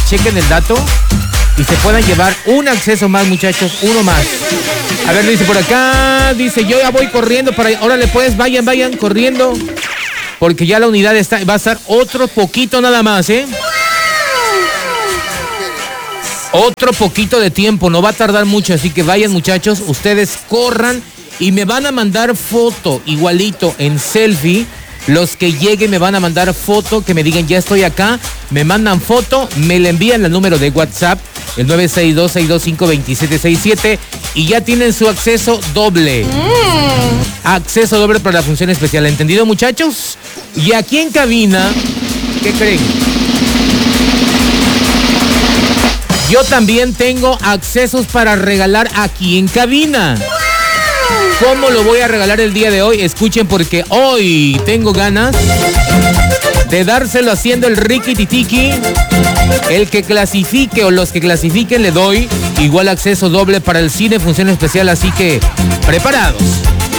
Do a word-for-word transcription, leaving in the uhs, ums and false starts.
chequen el dato y se puedan llevar un acceso más, muchachos, uno más. A ver, dice por acá, dice, yo ya voy corriendo para... Órale, pues, vayan, vayan corriendo, porque ya la unidad está, va a estar otro poquito nada más, ¿eh? Otro poquito de tiempo, no va a tardar mucho, así que vayan, muchachos, ustedes corran y me van a mandar foto igualito en selfie. Los que lleguen me van a mandar foto, que me digan ya estoy acá, me mandan foto, me la envían al número de WhatsApp, el nueve seis dos, seis dos cinco, dos siete seis siete, y ya tienen su acceso doble. Mm. Acceso doble para la función especial, ¿entendido, muchachos? Y aquí en cabina, ¿qué creen? Yo también tengo accesos para regalar aquí en cabina. ¿Cómo lo voy a regalar el día de hoy? Escuchen, porque hoy tengo ganas de dárselo haciendo el Ricky Titiki. El que clasifique o los que clasifiquen le doy igual acceso doble para el cine, función especial, así que preparados.